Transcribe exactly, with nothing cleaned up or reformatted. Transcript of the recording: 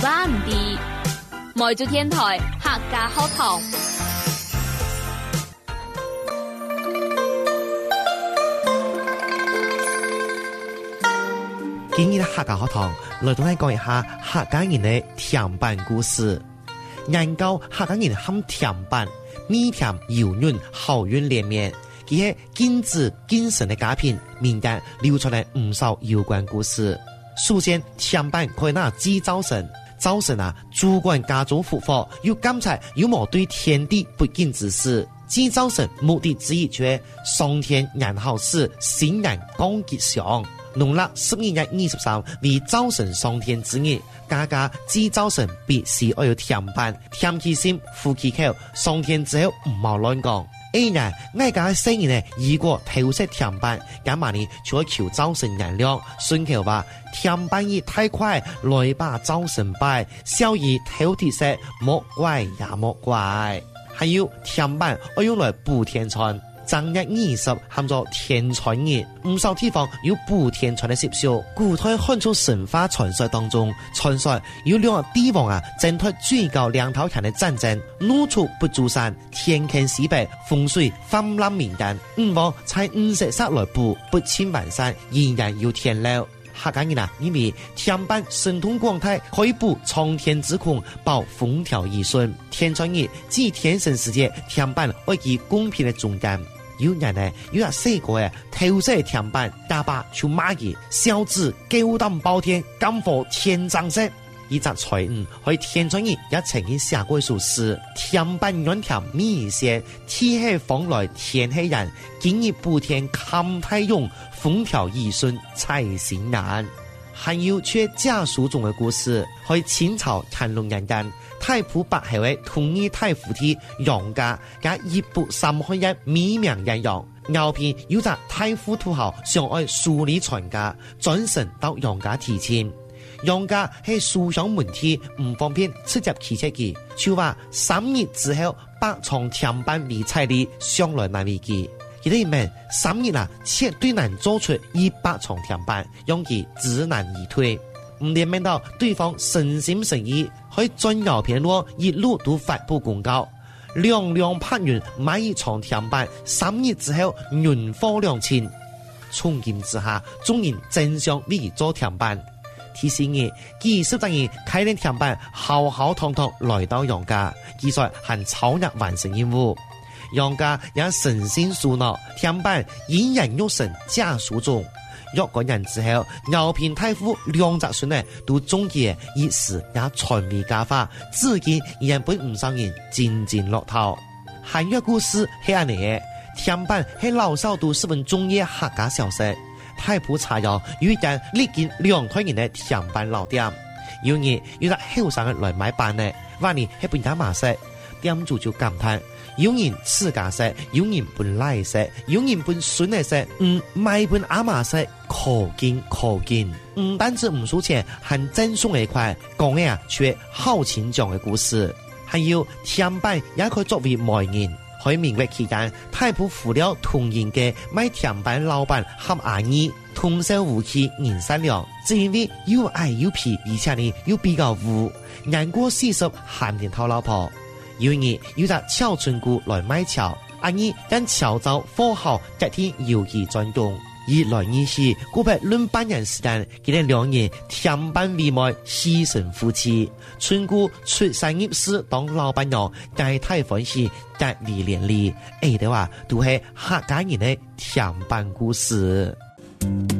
話唔ดี，梅州天台客家學堂。 今日的客家學堂來同你講一下客家人的甜板故事。研究客家人含甜板，米甜油潤，好運連綿。佢係金子精神的佳品，民間流傳嚟唔少有關故事。首先，甜板可以拿祭灶神，灶神啊主管家中福禍，要監察有冇對天地不敬之事。祭灶神目的之一就係上天言好事，新人講吉祥。農曆十二月二十三為灶神上天之日，家家祭灶神必須要有甜板，甜其心，富其口。上天之後唔好亂講。哎呀，我家生意呢，如果偷食甜板，咁嘛呢就要求灶神原諒。順口話甜板意太快，來把灶神拜，小兒偷啲食，莫怪也莫怪。還有甜板我用來補天穿。正月二十喊做天穿日，唔少地方有補天穿的習俗。古代漢族神話傳說當中，傳說有兩個帝王啊，爭奪最高兩頭田的戰爭，怒出不足山，天傾西北，風水泛濫民間。五王採五色煞來補，不盡完善，仍然有天漏。客家人啊，因為甜板神通廣大，可以補蒼天之空，保風調雨順。天穿日即天神世界，甜板為其公平的中間。有人呢，有人細個誒，偷食甜板，大爸就罵佢小子狗膽包天，敢火天漲色。一則財五，可以天穿日也曾經寫過一首詩：甜板軟甜米線，天氣風來天氣熱，今日補天看太陽，風調雨順財神難。還有缺家書中的故事，可以清朝乾隆年間。太仆白係位同意太傅的楊家，加一部三開一美名人楊。後邊有隻太傅土豪想愛梳理全家，轉身到楊家提親。楊家係書香門第，唔方便直接汽車機，就話三日之後百床甜板為彩禮上來難為佢。佢哋問三日啊，絕對難做出一百床甜板，讓佢知難而退。唔連問到對方誠心誠意，可以鑽牛片路，一路都發布公告，兩兩拍完買一床甜板，三日之後運貨兩千。衝勁之下，眾人爭相為做甜板。提醒你，幾十人開練甜板，浩浩蕩蕩來到楊家，其實還超額完成任務。楊家也神仙屬諾，甜板引人入神，家書中。若干人之後，牛平太傅兩隻孫呢都終結一時也傳為佳話，至今仍被唔少人漸漸落頭。韓越故事係安尼嘅，甜板係老少都十分中意客家小食。太仆茶窯有一間歷經兩代人的甜板老店，有日有隻後生人來買板呢，話你係本家馬食，店主就感嘆。有人自家食，有人本來食，有人本孫嚟食，嗯，買本阿媽食，可見可見。唔單止唔輸錢，還贈送一塊，講嘅啊，卻好情長嘅故事。還有甜板也可以作為媒人。喺明月期間，太仆扶了同仁嘅賣甜板老闆和阿姨，同聲無氣，人善良，只因為又矮又皮，而且呢又比較污，年過四十還連討老婆。有日有隻俏村姑來買俏，阿姨跟俏灶火候隔天尤其轉動，一來二去，估不論半年時間，佢哋兩人甜板為媒，犧牲夫妻。村姑出山入市當老闆娘，皆太歡喜，結為連理。哎的話，都係客家人的甜板故事。